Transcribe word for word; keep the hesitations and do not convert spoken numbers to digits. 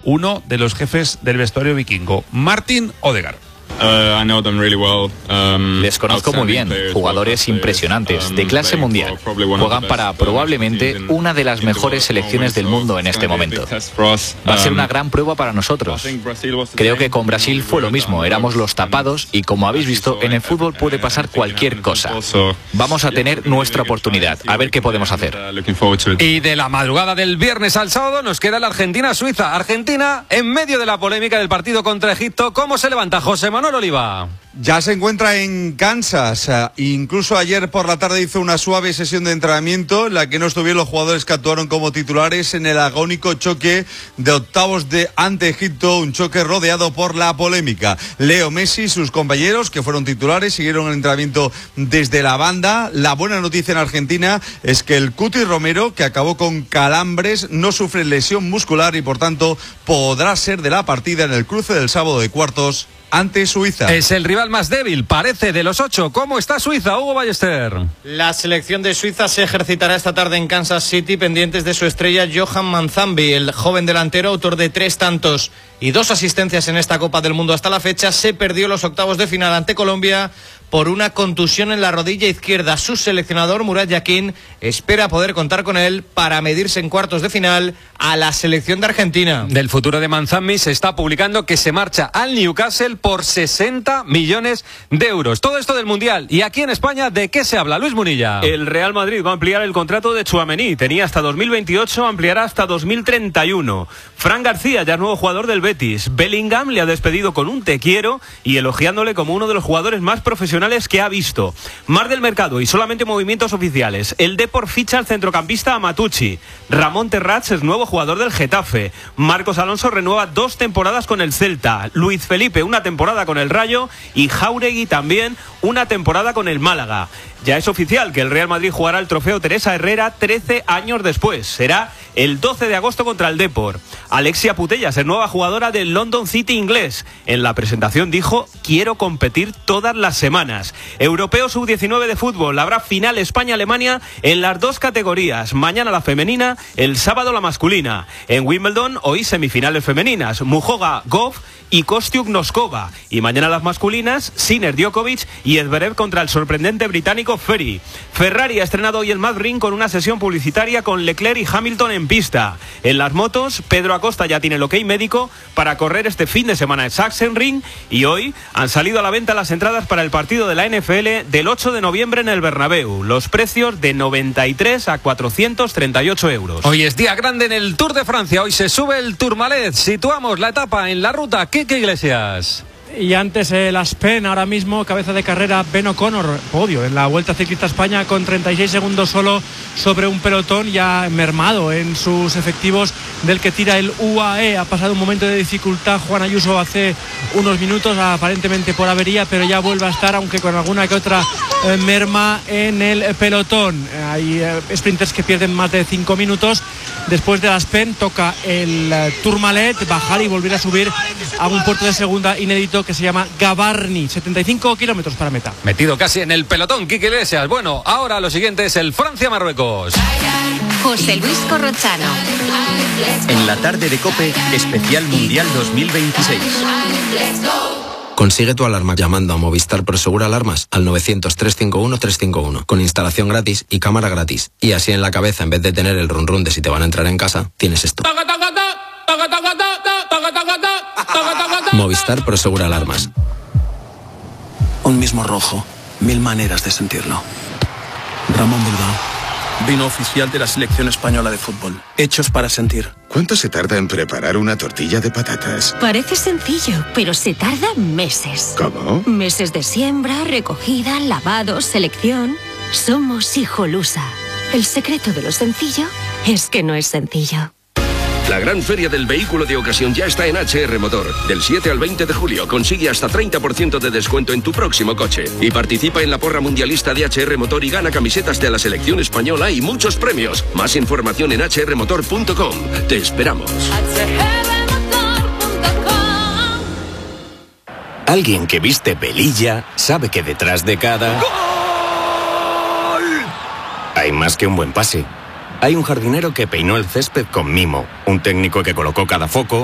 uno de los jefes del vestuario vikingo, Martin Odegaard. Uh, I know them really well. Um, Les conozco muy bien, jugadores impresionantes, de clase mundial. Juegan para probablemente una de las mejores selecciones del mundo en este momento. Va a ser una gran prueba para nosotros. Creo que con Brasil fue lo mismo, éramos los tapados y como habéis visto, en el fútbol puede pasar cualquier cosa. Vamos a tener nuestra oportunidad, a ver qué podemos hacer. Y de la madrugada del viernes al sábado nos queda la Argentina-Suiza. Argentina, en medio de la polémica del partido contra Egipto, ¿cómo se levanta José Manuel Oliva? Ya se encuentra en Kansas. Incluso ayer por la tarde hizo una suave sesión de entrenamiento en la que no estuvieron los jugadores que actuaron como titulares en el agónico choque de octavos de ante Egipto, un choque rodeado por la polémica. Leo Messi y sus compañeros, que fueron titulares, siguieron el entrenamiento desde la banda. La buena noticia en Argentina es que el Cuti Romero, que acabó con calambres, no sufre lesión muscular y por tanto podrá ser de la partida en el cruce del sábado de cuartos ante Suiza. Es el rival más débil, parece, de los ocho. ¿Cómo está Suiza, Hugo Ballester? La selección de Suiza se ejercitará esta tarde en Kansas City, pendientes de su estrella Johan Manzambi, el joven delantero, autor de tres tantos y dos asistencias en esta Copa del Mundo hasta la fecha. Se perdió los octavos de final ante Colombia por una contusión en la rodilla izquierda. Su seleccionador, Murat Yakin, espera poder contar con él para medirse en cuartos de final a la selección de Argentina. Del futuro de Manzambi se está publicando que se marcha al Newcastle por sesenta millones de euros. Todo esto del Mundial. Y aquí en España, ¿de qué se habla? Luis Munilla. El Real Madrid va a ampliar el contrato de Tchouaméni. Tenía hasta dos mil veintiocho, ampliará hasta dos mil treinta y uno. Fran García, ya es nuevo jugador del Betis. Bellingham le ha despedido con un te quiero y elogiándole como uno de los jugadores más profesionales que ha visto. Mar del mercado y solamente movimientos oficiales. El Depor ficha al centrocampista Amatucci. Ramón Terrats es nuevo jugador del Getafe. Marcos Alonso renueva dos temporadas con el Celta. Luis Felipe una temporada con el Rayo y Jáuregui también una temporada con el Málaga. Ya es oficial que el Real Madrid jugará el trofeo Teresa Herrera trece años después. Será el doce de agosto contra el Depor. Alexia Putellas es nueva jugadora del London City inglés. En la presentación dijo: quiero competir todas las semanas. Europeo sub diecinueve de fútbol. Habrá final España-Alemania en las dos categorías. Mañana la femenina, el sábado la masculina. En Wimbledon hoy semifinales femeninas. Mujoga Goff y Kostiuk Noskova. Y mañana las masculinas, Sinner Djokovic y Zverev contra el sorprendente británico Ferry. Ferrari ha estrenado hoy el Madrid con una sesión publicitaria con Leclerc y Hamilton en pista. En las motos, Pedro Acosta ya tiene el ok médico para correr este fin de semana en Sachsenring y hoy han salido a la venta las entradas para el partido de la N F L del ocho de noviembre en el Bernabéu. Los precios de noventa y tres a cuatrocientos treinta y ocho euros. Hoy es día grande en el Tour de Francia. Hoy se sube el Tourmalet. Situamos la etapa en la ruta. Quique Iglesias. Y antes el Aspen, ahora mismo cabeza de carrera Ben O'Connor, podio en la Vuelta Ciclista España con treinta y seis segundos solo sobre un pelotón ya mermado en sus efectivos del que tira el U A E. Ha pasado un momento de dificultad Juan Ayuso hace unos minutos, aparentemente por avería, pero ya vuelve a estar, aunque con alguna que otra eh, merma en el pelotón. Hay eh, sprinters que pierden más de cinco minutos. Después del Aspen toca el eh, Tourmalet, bajar y volver a subir a un puerto de segunda inédito que se llama Gavarni, setenta y cinco kilómetros para meta. Metido casi en el pelotón, Quique Iglesias. Bueno, ahora lo siguiente es el Francia-Marruecos. José Luis Corrochano. En la tarde de COPE, especial Mundial dos mil veintiséis. Consigue tu alarma llamando a Movistar Prosegur Alarmas al novecientos, trescientos cincuenta y uno, trescientos cincuenta y uno con instalación gratis y cámara gratis. Y así en la cabeza, en vez de tener el run run de si te van a entrar en casa, tienes esto. Movistar Prosegur Alarmas. Un mismo rojo, mil maneras de sentirlo. Ramón Bilbao, vino oficial de la selección española de fútbol. Hechos para sentir. ¿Cuánto se tarda en preparar una tortilla de patatas? Parece sencillo, pero se tarda meses. ¿Cómo? Meses de siembra, recogida, lavado, selección. Somos Hijolusa. El secreto de lo sencillo es que no es sencillo. La gran feria del vehículo de ocasión ya está en H R Motor. Del siete al veinte de julio consigue hasta treinta por ciento de descuento en tu próximo coche. Y participa en la porra mundialista de H R Motor y gana camisetas de la selección española y muchos premios. Más información en h r motor punto com. Te esperamos. Alguien que viste velilla sabe que detrás de cada... ¡Gol! Hay más que un buen pase. Hay un jardinero que peinó el césped con mimo, un técnico que colocó cada foco